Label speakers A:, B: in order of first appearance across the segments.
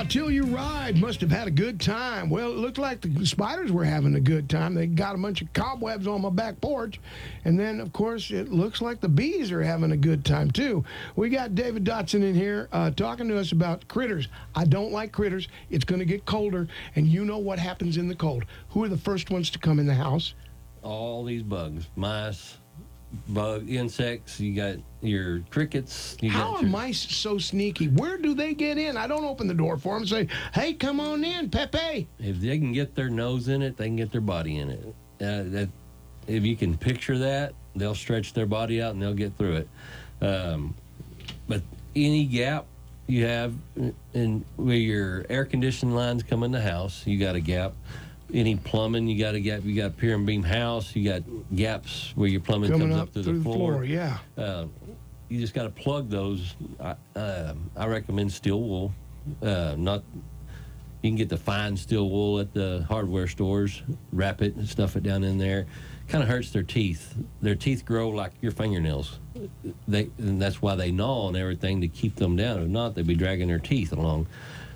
A: Till You Ride must have had a good time. Well, it looked like the spiders were having a good time. They got a bunch of cobwebs on my back porch. And then, of course, it looks like the bees are having a good time, too. We got David Dotson in here talking to us about critters. I don't like critters. It's going to get colder, and you know what happens in the cold. Who are the first ones to come in the house?
B: All these bugs, mice, insects. You got your crickets.
A: How are mice so sneaky? Where do they get in? I don't open the door for them and say, hey, come on in, Pepe.
B: If they can get their nose in it, they can get their body in it. If you can picture that, they'll stretch their body out and they'll get through it. But any gap you have in where your air conditioning lines come in the house, you got a gap. Any plumbing, you got a gap. You got pier and beam house, you got gaps where your plumbing
A: Coming
B: comes up through the floor.
A: Yeah.
B: You just got to plug those. I recommend steel wool. You can get the fine steel wool at the hardware stores. Wrap it and stuff it down in there. Kind of hurts their teeth. Their teeth grow like your fingernails. And that's why they gnaw on everything to keep them down. If not, they'd be dragging their teeth along.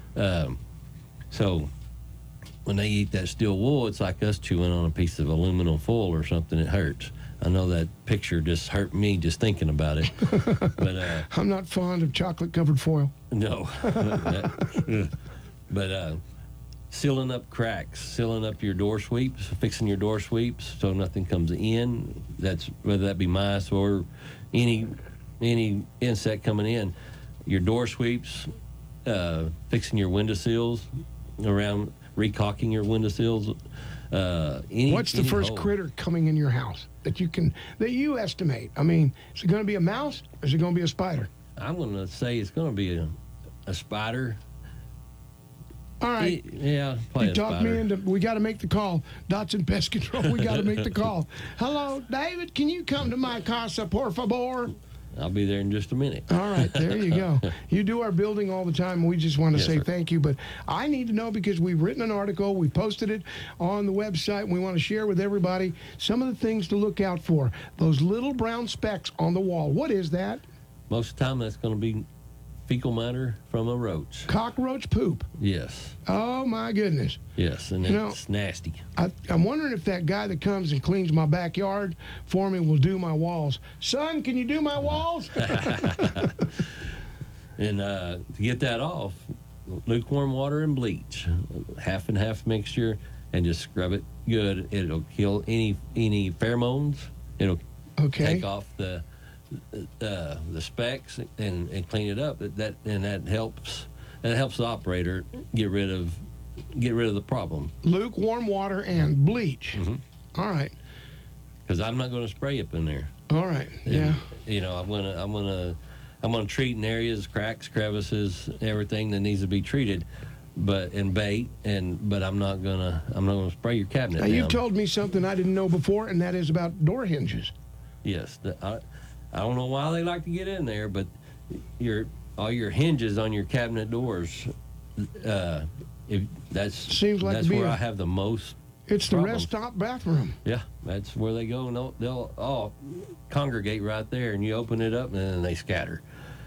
B: So when they eat that steel wool, it's like us chewing on a piece of aluminum foil or something. It hurts. I know that picture just hurt me just thinking about it. But
A: I'm not fond of chocolate-covered foil.
B: No. But sealing up cracks, sealing up your door sweeps, fixing your door sweeps so nothing comes in. That's whether that be mice or any insect coming in. Your door sweeps, fixing your window sills around, recocking your window sills.
A: What's the first critter coming in your house that you estimate? I mean, is it going to be a mouse or is it going to be a spider?
B: I'm going to say it's going to be a spider.
A: All right.
B: Yeah, probably
A: you talked me into. We got to make the call. Dotson Pest Control. We got to make the call. Hello, David. Can you come to my casa, por favor?
B: I'll be there in just a minute.
A: All right, there you go. You do our building all the time. We just want to say thank you. But I need to know because we've written an article. We posted it on the website. And we want to share with everybody some of the things to look out for. Those little brown specks on the wall. What is that?
B: Most of the time, that's going to be fecal matter from a roach.
A: Cockroach poop.
B: Yes.
A: Oh, my goodness.
B: Yes, and it's nasty.
A: I'm wondering if that guy that comes and cleans my backyard for me will do my walls. Son, can you do my walls?
B: And to get that off, lukewarm water and bleach, half and half mixture, and just scrub it good. It'll kill any pheromones. It'll take off the specks and clean it up. That helps. That helps the operator get rid of the problem.
A: Lukewarm water and bleach.
B: Mm-hmm.
A: All right.
B: Because I'm not going to spray up in there.
A: All right.
B: And, I'm gonna treat in areas, cracks, crevices, everything that needs to be treated, but I'm not gonna spray your cabinet.
A: Now
B: down.
A: you told me something I didn't know before, and that is about door hinges.
B: Yes, I don't know why they like to get in there, but all your hinges on your cabinet doors, that's where I have the most.
A: It's the
B: problems.
A: rest stop bathroom.
B: Yeah, that's where they go, and they'll all congregate right there, and you open it up, and then they scatter.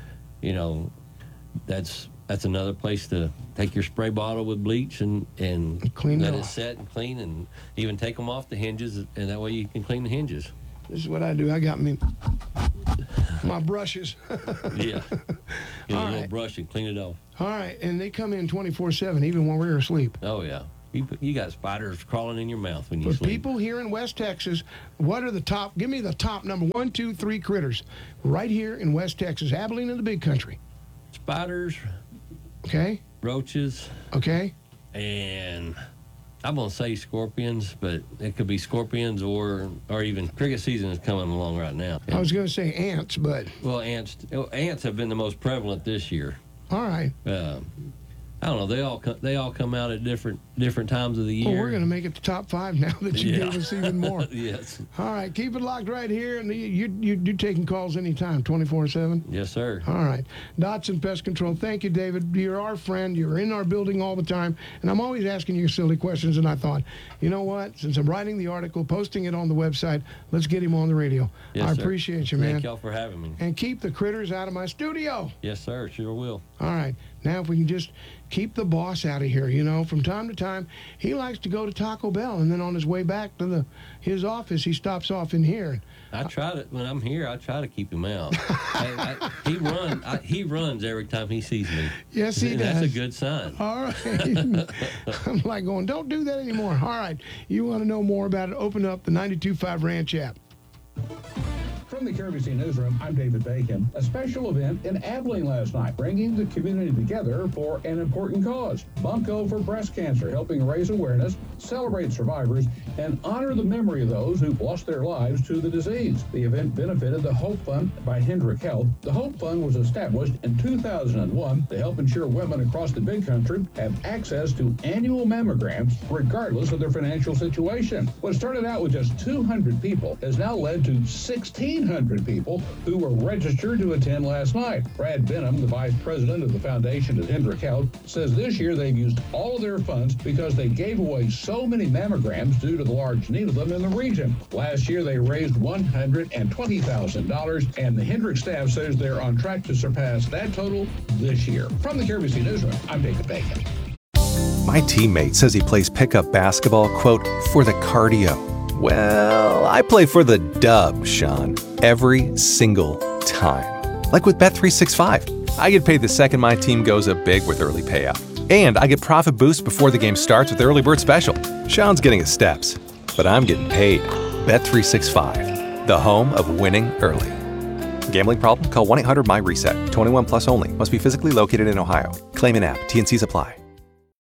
B: That's another place to take your spray bottle with bleach and
A: clean
B: let
A: it
B: it
A: off.
B: set and clean, and even take them off the hinges, and that way you can clean the hinges.
A: This is what I do. I got my brushes.
B: Yeah. Get a
A: All
B: little
A: right.
B: brush and clean it off.
A: All right, and they come in 24/7, even when we're asleep.
B: Oh, yeah. You got spiders crawling in your mouth when you
A: For
B: sleep.
A: people here in West Texas, what are the top? Give me the top number 1, 2, 3 critters right here in West Texas, Abilene in the Big Country.
B: Spiders,
A: Okay.
B: roaches,
A: Okay.
B: and I'm going to say scorpions, but it could be scorpions or even cricket season is coming along right now.
A: I was going to say ants, but
B: Well, ants have been the most prevalent this year.
A: all right.
B: I don't know. They all come out at different times of the year.
A: Well, we're going to make it the top 5 now that you gave us even more.
B: Yes.
A: All right, keep it locked right here, and you're taking calls anytime, 24/7.
B: Yes, sir.
A: All right, Dotson Pest Control. Thank you, David. You're our friend. You're in our building all the time, and I'm always asking you silly questions. And I thought, you know what? Since I'm writing the article, posting it on the website, let's get him on the radio.
B: Yes,
A: I
B: sir.
A: appreciate you, man.
B: Thank y'all for having me.
A: And keep the critters out of my studio.
B: Yes, sir. Sure will.
A: All right, now if we can just keep the boss out of here. You know, from time to time, he likes to go to Taco Bell, and then on his way back to his office, he stops off in here.
B: I try to, when I'm here, I try to keep him out. He runs every time he sees me.
A: Yes, he does.
B: That's a good sign.
A: All right. I'm like going, don't do that anymore. All right. You want to know more about it, open up the 92.5 Ranch app.
C: From the KRBC Newsroom, I'm David Bacon. A special event in Abilene last night, bringing the community together for an important cause. Bunko for breast cancer, helping raise awareness, celebrate survivors, and honor the memory of those who've lost their lives to the disease. The event benefited the Hope Fund by Hendrick Health. The Hope Fund was established in 2001 to help ensure women across the big country have access to annual mammograms regardless of their financial situation. What started out with just 200 people has now led to 1,600 people who were registered to attend last night. Brad Benham, the vice president of the foundation at Hendrick Health, says this year they've used all of their funds because they gave away so many mammograms due to the large need of them in the region. Last year they raised $120,000, and the Hendrick staff says they're on track to surpass that total this year. From the KRBC Newsroom, I'm David Bacon.
D: My teammate says he plays pickup basketball, quote, for the cardio. Well, I play for the dub, Sean, every single time. Like with Bet365. I get paid the second my team goes up big with early payout. And I get profit boosts before the game starts with Early Bird Special. Sean's getting his steps, but I'm getting paid. Bet365, the home of winning early. Gambling problem? Call 1-800-MY-RESET. 21 plus only. Must be physically located in Ohio. Claim in app. T&Cs apply.